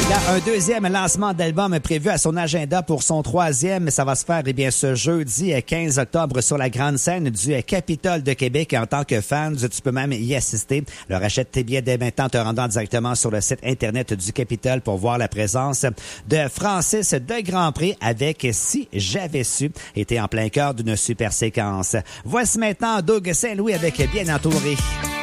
Il y a un deuxième lancement d'album prévu à son agenda pour son troisième. Ça va se faire ce jeudi 15 octobre sur la grande scène du Capitole de Québec. En tant que fan, tu peux même y assister. Alors achète tes billets dès maintenant te rendant directement sur le site internet du Capitole pour voir la présence de Francis de Grandpré avec Si j'avais su. Était en plein cœur d'une super séquence. Voici maintenant Doug Saint-Louis avec Bien entouré.